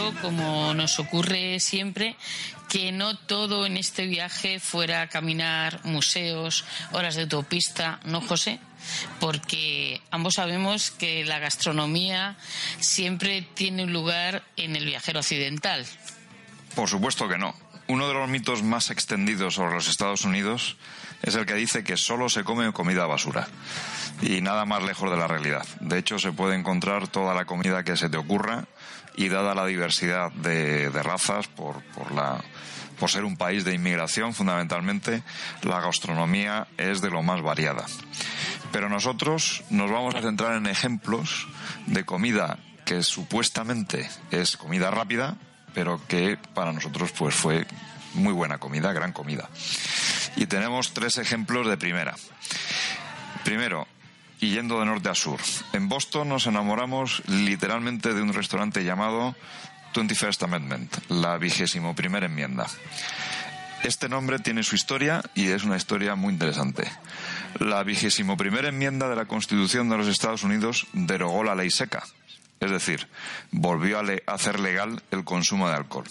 pensado, como nos ocurre siempre, que no todo en este viaje fuera caminar, museos, horas de autopista, ¿no, José? Porque ambos sabemos que la gastronomía siempre tiene un lugar en el viajero occidental. Por supuesto que no. Uno de los mitos más extendidos sobre los Estados Unidos es el que dice que solo se come comida basura. Y nada más lejos de la realidad. De hecho, se puede encontrar toda la comida que se te ocurra, y dada la diversidad de razas, por ser un país de inmigración fundamentalmente, la gastronomía es de lo más variada. Pero nosotros nos vamos a centrar en ejemplos de comida que supuestamente es comida rápida, pero que para nosotros pues fue muy buena comida, gran comida. Y tenemos 3 ejemplos de primera. Primero, y yendo de norte a sur, en Boston nos enamoramos literalmente de un restaurante llamado 21st Amendment, la 21ª enmienda. Este nombre tiene su historia y es una historia muy interesante. La 21ª enmienda de la Constitución de los Estados Unidos derogó la ley seca, es decir, volvió a hacer legal el consumo de alcohol.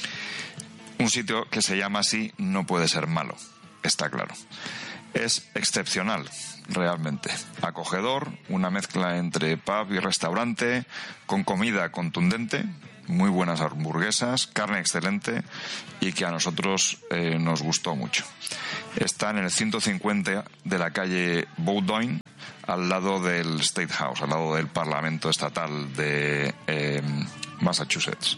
Un sitio que se llama así no puede ser malo, está claro. Es excepcional, realmente. Acogedor, una mezcla entre pub y restaurante, con comida contundente, muy buenas hamburguesas, carne excelente y que a nosotros nos gustó mucho. Está en el 150 de la calle Bowdoin, al lado del State House, al lado del Parlamento Estatal de Massachusetts.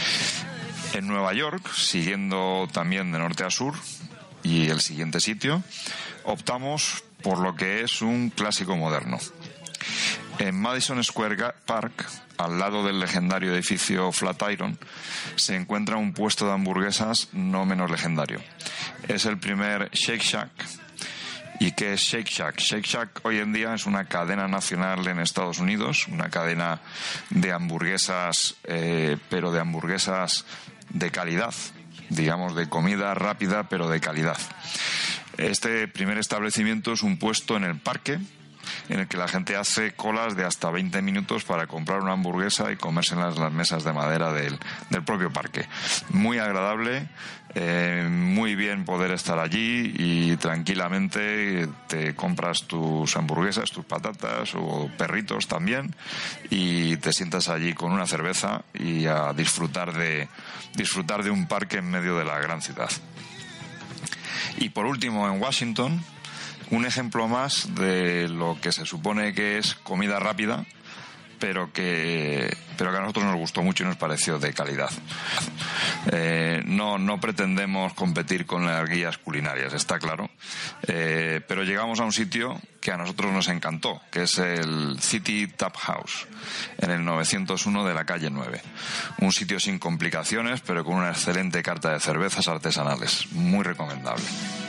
En Nueva York, siguiendo también de norte a sur, y el siguiente sitio, optamos por lo que es un clásico moderno. En Madison Square Park, al lado del legendario edificio Flatiron, se encuentra un puesto de hamburguesas no menos legendario. Es el primer Shake Shack. ¿Y qué es Shake Shack? Shake Shack hoy en día es una cadena nacional en Estados Unidos, una cadena de hamburguesas, pero de hamburguesas de calidad, digamos de comida rápida pero de calidad. Este primer establecimiento es un puesto en el parque, en el que la gente hace colas de hasta 20 minutos para comprar una hamburguesa y comérselas en las mesas de madera del propio parque. Muy agradable, muy bien poder estar allí y tranquilamente te compras tus hamburguesas, tus patatas o perritos también y te sientas allí con una cerveza y a disfrutar de un parque en medio de la gran ciudad. Y por último, en Washington, un ejemplo más de lo que se supone que es comida rápida, pero que a nosotros nos gustó mucho y nos pareció de calidad. No pretendemos competir con las guías culinarias, está claro, pero llegamos a un sitio que a nosotros nos encantó, que es el City Tap House, en el 901 de la calle 9. Un sitio sin complicaciones, pero con una excelente carta de cervezas artesanales, muy recomendable.